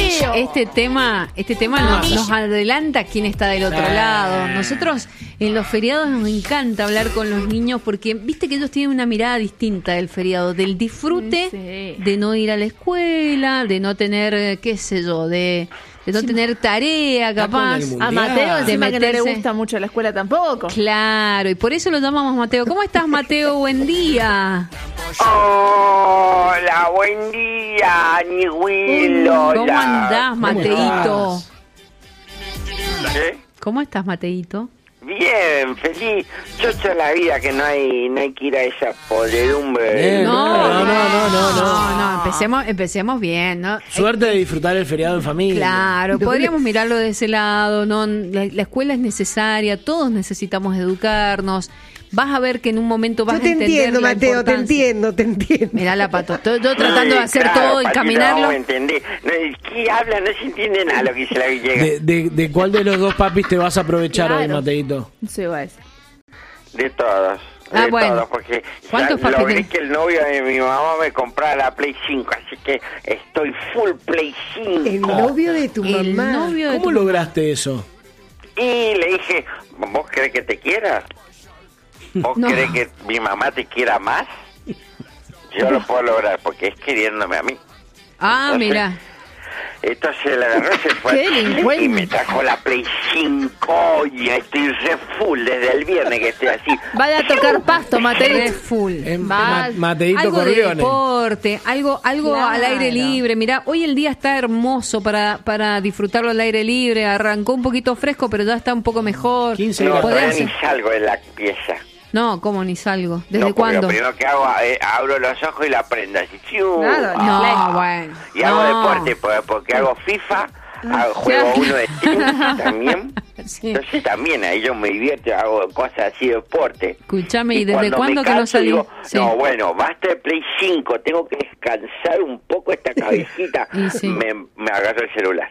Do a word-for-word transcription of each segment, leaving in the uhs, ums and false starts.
mío. Este tema, este tema nos, nos adelanta quién está del otro lado. Nosotros en los feriados nos encanta hablar con los niños porque viste que ellos tienen una mirada distinta del feriado, del disfrute Sí. de no ir a la escuela, de no tener, eh, qué sé yo, de, de no tener tarea Está con capaz. el mundial. A Mateo de encima que no le meterse. gusta mucho la escuela tampoco. Claro, y por eso lo llamamos Mateo. ¿Cómo estás, Mateo? Buen día. Hola, buen día, Nihuilo. ¿Cómo andás, Mateito? ¿Eh? ¿Cómo estás, Mateito? Bien, feliz. Chocho la vida que no hay, no hay que ir a esa podredumbre. Bien. No, no, no, no, no, no, no, empecemos, empecemos bien, ¿no? Suerte de disfrutar el feriado en familia. Claro, podríamos mirarlo de ese lado, ¿no? La, la escuela es necesaria, todos necesitamos educarnos. Vas a ver que en un momento vas Yo te a entender entiendo, la Mateo, te importancia. entiendo, te entiendo. Mirá la pato, yo, yo tratando de hacer claro, todo y Patito, caminarlo. No, entendí. No, ¿qué habla? No se entiende nada lo que dice la Villega. De, de, ¿De cuál de los dos papis te vas a aprovechar hoy, Claro. Mateito? Sí, va a decir. De todos. De Ah, bueno. todos, porque ¿Cuántos ya papis logré tenés? que el novio de mi mamá me comprara la Play cinco, así que estoy full Play cinco. El novio de tu El mamá. novio de ¿Cómo tu... lograste eso? Y le dije, ¿vos crees que te quiera? ¿Vos No. crees que mi mamá te quiera más? Yo lo puedo lograr porque es queriéndome a mí. Ah, Entonces, mira. Entonces la agarró, se fue ¡Qué a Chile delincuente! y me trajo la Play cinco y estoy re full desde el viernes que estoy así. Vaya a tocar pasto, Re Mateo. full. Eh, Va- Ma- Mateito Algo de Corleone. deporte, algo, algo Claro. al aire libre. Mirá, hoy el día está hermoso para, para disfrutarlo al aire libre. Arrancó un poquito fresco, pero ya está un poco mejor. quince No, Podés todavía hacer- ni salgo de la pieza. No, ¿cómo ni salgo? ¿Desde No, porque cuándo? Lo primero que hago es abro los ojos y la prendo así. ¡chiu! Claro, Ah. No, bueno. Y hago no. deporte pues, porque hago FIFA, hago, juego uno de tenis también. Sí. Entonces también ahí yo me divierto, hago cosas así, deporte. Escuchame, ¿y desde cuando cuándo me que no canso, salí? digo, Sí. no, bueno, basta de Play cinco, tengo que descansar un poco esta cabecita. Y sí. me, me agarro el celular.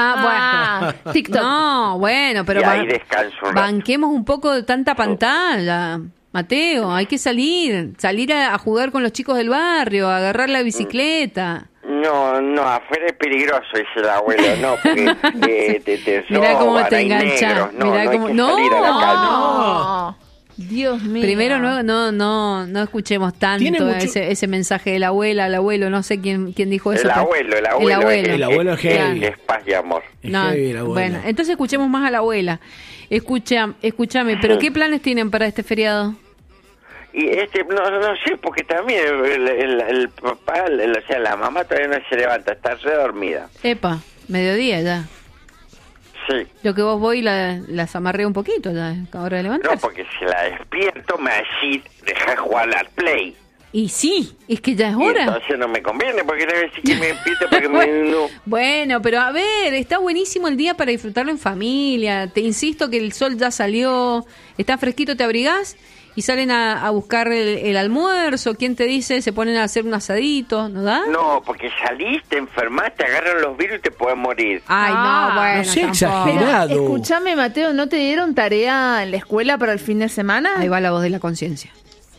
Ah, Ah, TikTok. No, bueno, pero Y ahí ba- descanso un rato. banquemos un poco de tanta pantalla. Mateo, hay que salir, salir a, a jugar con los chicos del barrio, a agarrar la bicicleta. No, no, afuera es peligroso, dice el abuelo, no, porque eh, te, te Mirá cómo roban, te hay engancha, negros, no, mirá no hay cómo- que no, salir a la calle. No. Dios mío. Primero no, no, no, no escuchemos Tiene tanto mucho- ese, ese mensaje de la abuela, el abuelo, no sé quién, quién dijo eso. El pero- abuelo, el abuelo, El abuelo. El abuelo es heavy. es paz y amor. Es No, heavy el abuelo. bueno, entonces escuchemos más a la abuela. Escucha, escúchame, pero ¿qué planes tienen para este feriado? Y este, no, no sé, porque también el, el, el papá, el- o sea, la mamá todavía no se levanta, está re dormida. Epa, mediodía ya. Sí. Lo que vos voy la, las amarré un poquito ya, ahora de No, levantarse. porque si la despierto me decís, deja de jugar al play. Y sí, es que ya es Y hora. entonces no me conviene, porque le decís que me despierto porque me... No. Bueno, pero a ver, está buenísimo el día para disfrutarlo en familia. Te insisto que el sol ya salió, está fresquito, te abrigás y salen a, a buscar el, el almuerzo. ¿Quién te dice? Se ponen a hacer un asadito, ¿no da? No, porque salís, te enfermás, te agarran los virus y te puedes morir. Ay, Ah, no, bueno, no sea tampoco. Pero, exagerado. escúchame, Mateo, ¿no te dieron tarea en la escuela para el fin de semana? Ahí va la voz de la conciencia.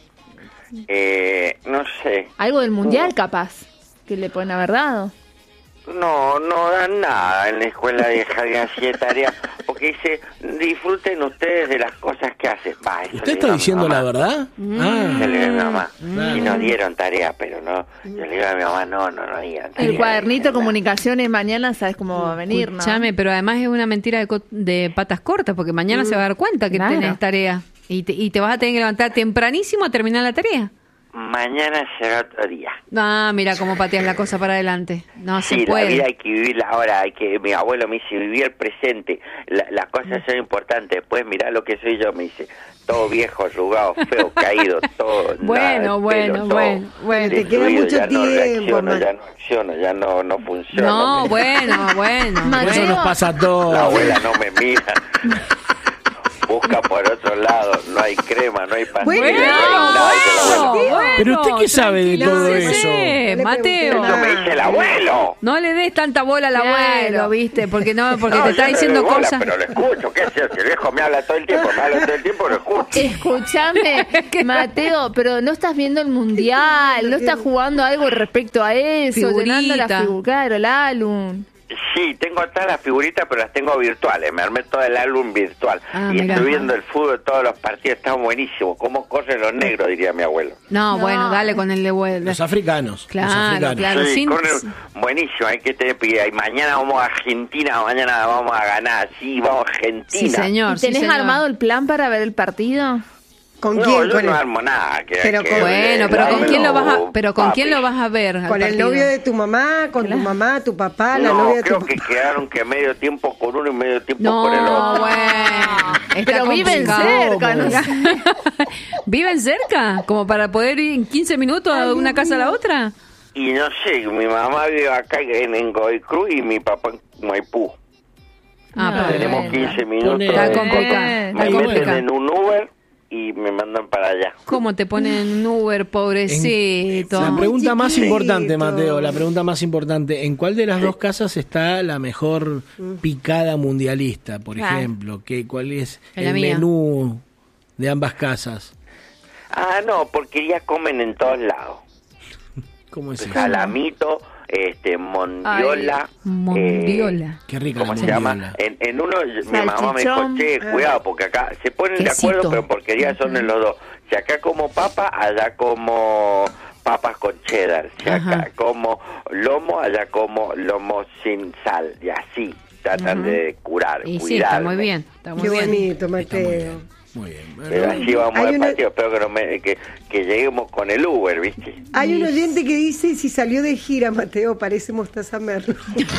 Eh, no sé. Algo del mundial, capaz, que le pueden haber dado. No, no dan nada en la escuela de jardín así de tarea, porque dice, disfruten ustedes de las cosas que hacen. Va, eso ¿Usted le está digo a mi diciendo mamá. la verdad? Ah. Eso le digo a mi mamá. Mm. Y nos dieron tarea, pero no. Yo le digo a mi mamá, no, no, no digan tarea. El cuadernito de Nada. comunicaciones mañana, ¿sabes cómo va a venir, no? Escuchame, pero además es una mentira de, co- de patas cortas, porque mañana se va a dar cuenta que Claro. tenés tarea. Y te, y te vas a tener que levantar tempranísimo a terminar la tarea. Mañana será otro día. Ah, mira cómo pateas la cosa para adelante. No Sí, se la puede. vida hay que vivirla ahora, hay que, mi abuelo me dice, vivir el presente, la, las cosas son importantes, después mirá lo que soy yo, me dice, todo viejo, arrugado, feo, caído, todo, Bueno, nada de bueno, pelo, bueno, todo bueno. Te queda destruido, mucho ya no tiempo, reacciono, ma- ya no acciono, ya no, no funciona. No, bueno, bueno. Mateo. Eso nos pasa a La todos. abuela no me mira, busca por otro lado, no hay crema, no hay pastel, Bueno, no hay nada, dice la abuela. bueno, Pero usted qué sabe de todo tranquilícese, eso. No le Mateo. Eso me dice el abuelo. No le des tanta bola al Claro. abuelo, ¿viste? Porque no, porque No, te yo está no le diciendo doy bola, cosas. pero lo escucho, ¿qué haces? Si el viejo me habla todo el tiempo, me habla todo el tiempo, lo escucho. Escúchame, Mateo, pero no estás viendo el mundial, no estás jugando algo respecto a eso, Figurita. llenando la figura, claro, el álbum. Sí, tengo todas las figuritas, pero las tengo virtuales. Me armé todo el álbum virtual. Ah, y mirá. estoy viendo el fútbol, todos los partidos. Están buenísimos. ¿Cómo corren los negros? Diría mi abuelo. No, No. bueno, dale con el de vuelta. Los africanos. Claro, los africanos. claro. Sí, sin- corren buenísimo. Hay que tener pila. Y mañana vamos a Argentina. Mañana vamos a ganar. Sí, vamos a Argentina. Sí, señor. ¿Y tenés sí, señor. armado el plan para ver el partido? ¿Con No, quién? yo Con no el, armo nada. Que, Pero que- con- Bueno, pero ¿con dármelo, quién lo vas a, pero con quién papi. lo vas a ver? al con el partido? novio de tu mamá, con tu mamá, tu papá, la No, novia de tu creo papá. que quedaron que medio tiempo con uno y medio tiempo No, con el otro. bueno. Está Pero viven complicado. cerca, ¿no? ¿Viven cerca? Como para poder ir en quince minutos de una casa a la otra. Y no sé, mi mamá vive acá en, en Godoy Cruz y mi papá en Maipú. Ah, No, pero Tenemos bueno. quince minutos. Pone- está de- complicado. Eh, Está Me Ahí meten complicado. en un Uber y me mandan para allá. ¿Cómo te ponen en Uber, pobrecito? La pregunta más chiquito. importante, Mateo, la pregunta más importante, ¿en cuál de las dos casas está la mejor picada mundialista, por Claro. ejemplo? ¿Qué, ¿Cuál es En la el mía. menú de ambas casas? Ah, no, porque ya comen en todos lados. ¿Cómo es eso? Salamito, este, mondiola. Mondiola. Qué rica ¿Cómo la se llama? mondiola. En, en uno, mi mamá me dijo, Salchichón. che, cuidado, porque acá se ponen de Quesito. acuerdo, pero en porquería son en los dos. Si acá como papa, allá como papas con cheddar. Si Ajá. acá como lomo, allá como lomo sin sal. Y así tratan de curar, Y sí, está cuidarme. muy bien. Está muy Qué bien. bonito, Está muy Mateo. bien. Muy bien. Pero Bueno, así vamos Hay al una- patio, espero que, no me- que, que lleguemos con el Uber, ¿viste? Hay un oyente que dice, si salió de gira, Mateo, parece Mostaza Merlo.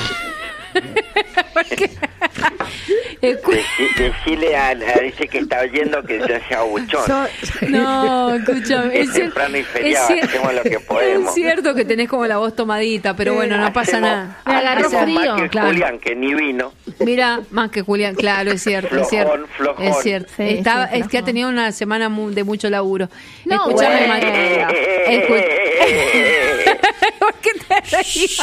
Escu- Deci- Decile a, a- dice que está oyendo que se hace abuchón. So- No, escúchame. Es cier- temprano y feriado, cier- hacemos lo que podemos. Es cierto que tenés como la voz tomadita, pero bueno, no pasa Hacemos- nada. Me agarró hacemos frío, más que claro. Julián, que ni vino. Mira, más que Julián, claro, es cierto, es cierto. Flojón, flojón. Es cierto. Sí, Estaba, sí, es que ha flojón. tenido una semana mu- de mucho laburo. No, Escúchame, bueno. Mateo. Escu- ¿Por qué te reís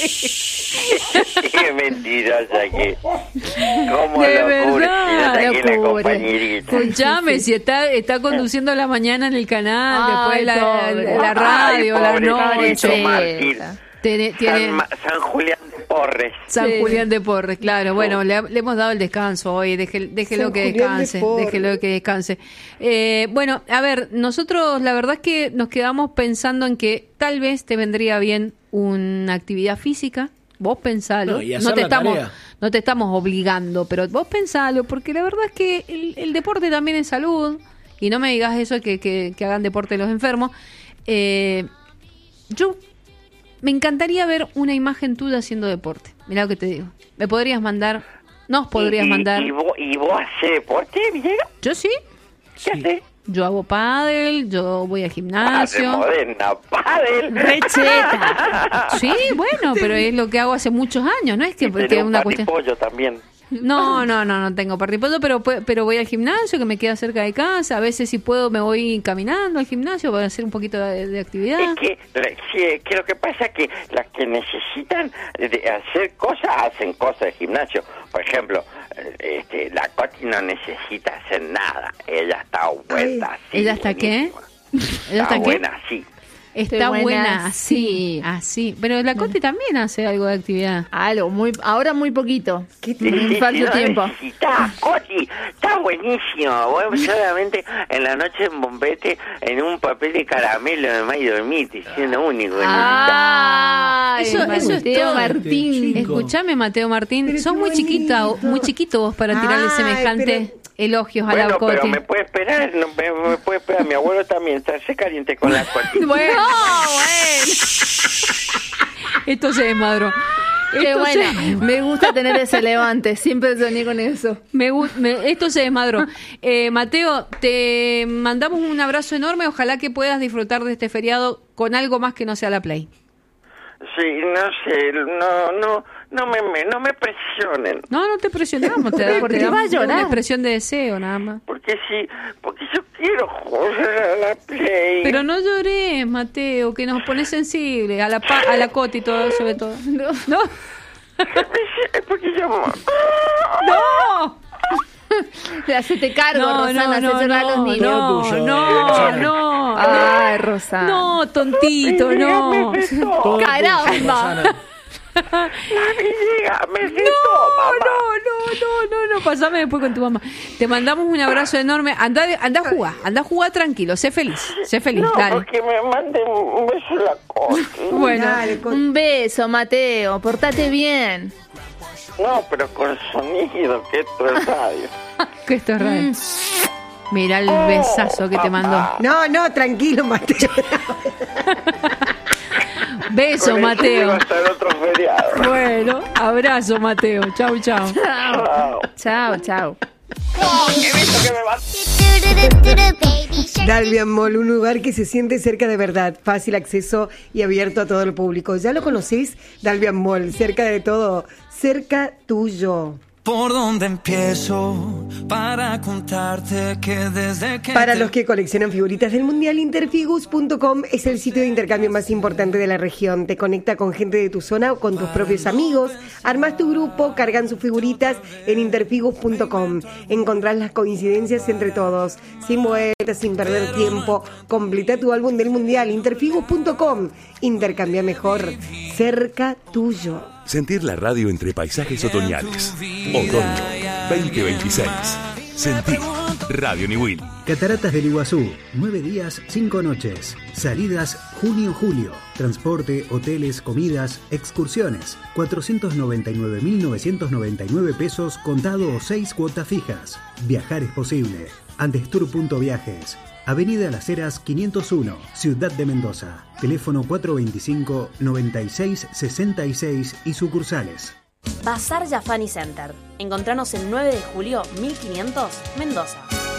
así? Qué mentirosa que. ¿Cómo De lo cubre? Si no verdad, está aquí la lo cubre. compañerita. Escuchame, si está está conduciendo la mañana en el canal, Ay, después la, pobre. la radio, Ay, las pobre, noches. pobrecito Martín. Tiene, tiene San, Ma- San Julián de Porres. San Sí. Julián de Porres, claro. Bueno, le, le hemos dado el descanso hoy, déjelo, déjelo San que Julián de descanse, Porres. déjelo que descanse. Eh, bueno, a ver, nosotros la verdad es que nos quedamos pensando en que tal vez te vendría bien una actividad física. Vos pensalo, No, y hacer no te la estamos, tarea. no te estamos obligando, pero vos pensalo, porque la verdad es que el, el deporte también es salud, y no me digas eso que, que, que hagan deporte los enfermos. Eh, yo me encantaría ver una imagen tuya haciendo deporte. Mirá lo que te digo. Me podrías mandar, nos podrías y, y- mandar. ¿Y vos, y vos haces deporte, Villegas? Yo sí, ¿Qué haces? yo hago pádel, yo voy al Ah, de gimnasio. moderna, pádel. Recheta. Sí, bueno, pero es lo que hago hace muchos años, no es que Y porque tenés es un una cuestión. patipollo también. No, no, no, no tengo partipollo, pero pu- pero voy al gimnasio que me queda cerca de casa. A veces si puedo me voy caminando al gimnasio para hacer un poquito de, de actividad. Es que, re- sí, es que lo que pasa es que las que necesitan de hacer cosas, hacen cosas de gimnasio. Por ejemplo, eh, este, la Coti no necesita hacer nada. Ella está vuelta así. ¿Ella está qué? buenísima. ¿Ella está qué? buena así. Está Estoy buena, buena así, así. Pero la Coti también hace algo de actividad. Algo, muy, ahora muy poquito. ¿Qué Sí, En sí, falso sí, no tiempo. necesitas, Coti, está buenísimo. Vos solamente en la noche en bombete, en un papel de caramelo además y dormite, siendo único. que Ay, Eso- eso es Mateo todo. Martín. Chico. Escuchame, Mateo Martín, Pero sos qué muy bonito. chiquita, muy chiquito vos para tirarle Ay, semejante pero- elogios a Bueno, la pero Coti. me puede esperar, no, me, me puede esperar. Mi abuelo también está re caliente con la Coti. Bueno, bueno. Esto se desmadró. Qué Esto se- buena. Me gusta tener ese levante. Siempre soñé con eso. Me, gu- me- esto se desmadró. Eh, Mateo, te mandamos un abrazo enorme. Ojalá que puedas disfrutar de este feriado con algo más que no sea la Play. Sí, no sé, no, no, no me, me- no me presionen. No, no te presionamos. Te, da- Porque te va a damos llorar. una expresión de deseo nada más. Porque sí, porque yo quiero jugar a la Play. Pero no llores, Mateo, que nos pone sensible. A la, pa- a la Coti todo, sobre todo. No. No. Es porque yo... ¡No! Hacete cargo, No, Rosana. no, Hacé no, llorar a los no, niños. no, tuyo, no, Rosana. no. Ay, Rosana. No, tontito, no. todo Caramba. tuyo, Rosana. Villegas, me No, sentó, mamá. no, no, no, no, no, pasame después con tu mamá. Te mandamos un abrazo enorme. Anda, anda a jugar, anda a jugar tranquilo, sé feliz, sé feliz, No, dale. porque me manden un beso en la coche. Bueno, Dale, con- Un beso, Mateo, portate bien. No, pero con sonido, que esto es radio. que esto es radio. Mira el besazo que te mandó. No, no, tranquilo, Mateo. Beso, Con eso Mateo. llego hasta el otro feriado. Bueno, abrazo, Mateo. Chau, chau. Chao, chao, chao. He visto que me va... Dalvian Mall, un lugar que se siente cerca de verdad, fácil acceso y abierto a todo el público. ¿Ya lo conocéis? Dalvian Mall, cerca de todo, cerca tuyo. ¿Por dónde empiezo para contarte que desde que Para te- los que coleccionan figuritas del Mundial, interfigus punto com es el sitio de intercambio más importante de la región. Te conecta con gente de tu zona o con tus propios amigos. Armas tu grupo, cargan sus figuritas en interfigus punto com. Encontrás las coincidencias entre todos. Sin vueltas, sin perder tiempo. Completa tu álbum del Mundial, interfigus punto com. Intercambia mejor, cerca tuyo. Sentir la radio entre paisajes otoñales. Otoño veinte veintiséis. Sentir Radio Niwil. Cataratas del Iguazú, nueve días, cinco noches. Salidas junio-julio. Transporte, hoteles, comidas, excursiones. cuatrocientos noventa y nueve mil novecientos noventa y nueve pesos contado o seis cuotas fijas. Viajar es posible. Andestour punto viajes. Avenida Las Heras quinientos uno, Ciudad de Mendoza. Teléfono cuatro veinticinco, noventa y seis, sesenta y seis y sucursales. Bazar Jafani Center. Encontranos el nueve de julio, mil quinientos, Mendoza.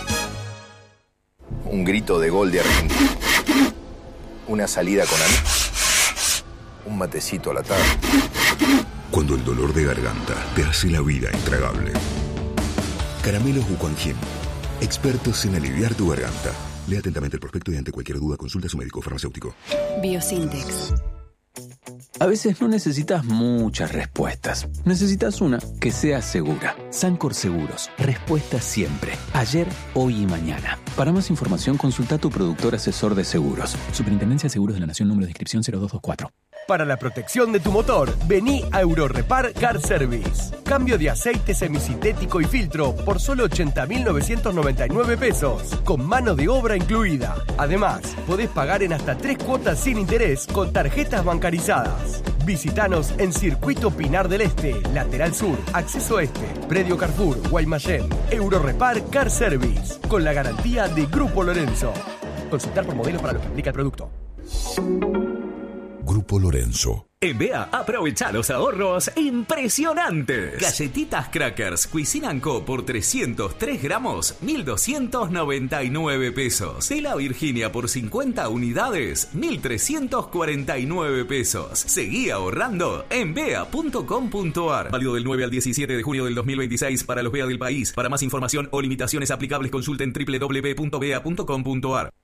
Un grito de gol de Argentina. Una salida con amigos. Un matecito a la tarde. Cuando el dolor de garganta te hace la vida intragable. Caramelos Wuquanjin. Expertos en aliviar tu garganta. Lea atentamente el prospecto y ante cualquier duda consulta a su médico farmacéutico. Biosintex. A veces no necesitas muchas respuestas. Necesitas una que sea segura. Sancor Seguros. Respuesta siempre. Ayer, hoy y mañana. Para más información, consulta a tu productor asesor de seguros. Superintendencia de Seguros de la Nación, número de inscripción cero dos dos cuatro. Para la protección de tu motor, vení a Eurorepar Car Service. Cambio de aceite semisintético y filtro por solo ochenta mil novecientos noventa y nueve pesos, con mano de obra incluida. Además, podés pagar en hasta tres cuotas sin interés con tarjetas bancarizadas. Visítanos en Circuito Pinar del Este, Lateral Sur, Acceso Este, Predio Carrefour, Guaymallén. Eurorepar Car Service, con la garantía de Grupo Lorenzo. Consultar por modelos para lo que implica el producto. Grupo Lorenzo. En Bea, aprovecha los ahorros impresionantes. Galletitas Crackers Cuisine Co. por trescientos tres gramos, mil doscientos noventa y nueve pesos. Tela Virginia por cincuenta unidades, mil trescientos cuarenta y nueve pesos. Seguí ahorrando en bea punto com punto ar. Válido del nueve al diecisiete de junio del dos mil veintiséis para los Bea del país. Para más información o limitaciones aplicables, consulten doble u doble u doble u punto bea punto com punto ar.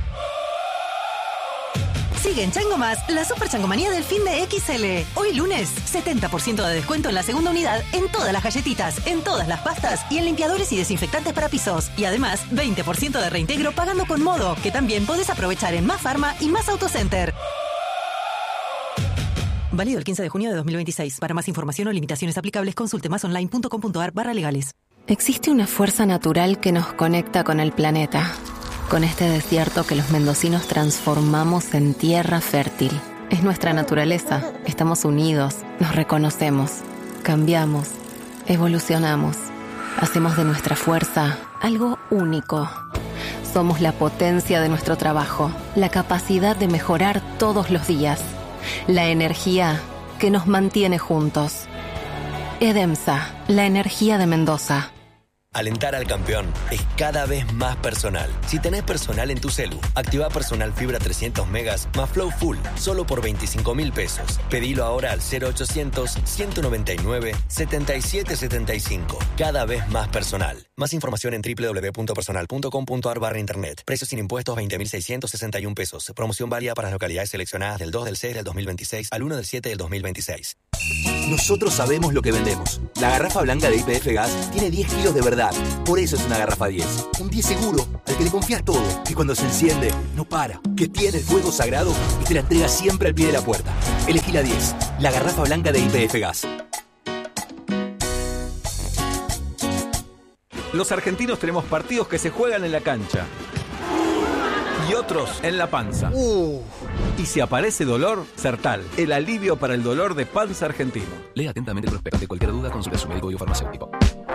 Sigue en Chango Más la super changomanía del fin de X L. Hoy lunes, setenta por ciento de descuento en la segunda unidad en todas las galletitas, en todas las pastas y en limpiadores y desinfectantes para pisos. Y además, veinte por ciento de reintegro pagando con Modo, que también podés aprovechar en Más Farma y Más Autocenter. Válido el quince de junio de dos mil veintiséis. Para más información o limitaciones aplicables, consulte másonline punto com punto ar barra legales. Existe una fuerza natural que nos conecta con el planeta. Con este desierto que los mendocinos transformamos en tierra fértil. Es nuestra naturaleza. Estamos unidos, nos reconocemos, cambiamos, evolucionamos. Hacemos de nuestra fuerza algo único. Somos la potencia de nuestro trabajo, la capacidad de mejorar todos los días, la energía que nos mantiene juntos. EDEMSA, la energía de Mendoza. Alentar al campeón es cada vez más personal. Si tenés personal en tu celu, activa Personal Fibra trescientos megas más Flow Full, solo por veinticinco mil pesos. Pedilo ahora al cero ochocientos, ciento noventa y nueve, setenta y siete setenta y cinco. Cada vez más personal. Más información en doble u doble u doble u punto personal punto com punto ar barra internet. Precios sin impuestos veinte mil seiscientos sesenta y uno pesos. Promoción válida para las localidades seleccionadas del dos del seis del dos mil veintiséis al uno del siete del dos mil veintiséis. Nosotros sabemos lo que vendemos. La garrafa blanca de Y P F Gas tiene diez kilos de verdad. Por eso es una garrafa diez. Un diez seguro, al que le confías todo, que cuando se enciende no para, que tiene el fuego sagrado y te la entrega siempre al pie de la puerta. Elegí la diez, la garrafa blanca de Y P F Gas. Los argentinos tenemos partidos que se juegan en la cancha y otros en la panza. Uh. Y si aparece dolor, Sertal, el alivio para el dolor de panza argentino. Lea atentamente el prospecto. Ante cualquier duda, consulte a su médico y o farmacéutico.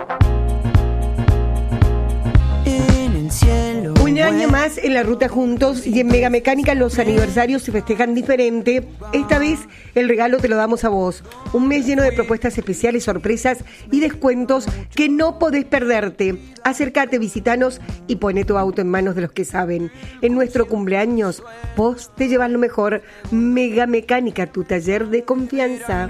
Un año más en la ruta juntos y en Mega Mecánica los aniversarios se festejan diferente. Esta vez el regalo te lo damos a vos. Un mes lleno de propuestas especiales, sorpresas y descuentos que no podés perderte. Acércate, visitanos y poné tu auto en manos de los que saben. En nuestro cumpleaños, vos te llevas lo mejor. Mega Mecánica, tu taller de confianza.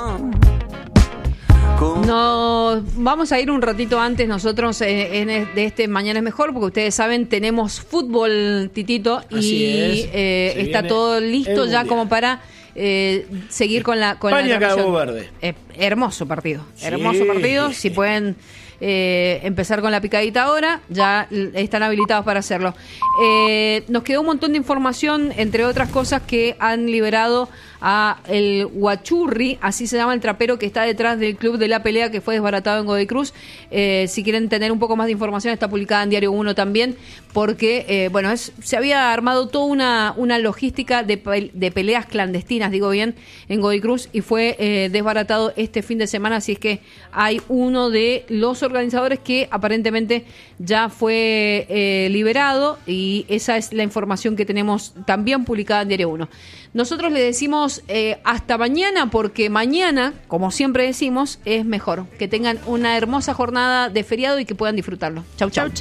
Nos vamos a ir un ratito antes nosotros en, en, de este Mañana es Mejor, porque ustedes saben, tenemos fútbol, Titito, y eh, está todo listo ya como para eh, seguir con la con España, la Cabo Verde. Eh, hermoso partido, Sí. hermoso partido. Si pueden eh, empezar con la picadita ahora, ya están habilitados para hacerlo. Eh, nos quedó un montón de información, entre otras cosas, que han liberado a el Guachurri, así se llama el trapero que está detrás del Club de la Pelea, que fue desbaratado en Godoy Cruz. Eh, si quieren tener un poco más de información, está publicada en Diario uno también, porque eh, bueno, es, se había armado toda una, una logística de, pe- de peleas clandestinas, digo bien, en Godoy Cruz, y fue eh, desbaratado este fin de semana. Así es que hay uno de los organizadores que aparentemente ya fue eh, liberado, y esa es la información que tenemos también publicada en Diario uno. Nosotros le decimos eh, hasta mañana, porque mañana, como siempre decimos, es mejor. Que tengan una hermosa jornada de feriado y que puedan disfrutarlo. Chau, chau.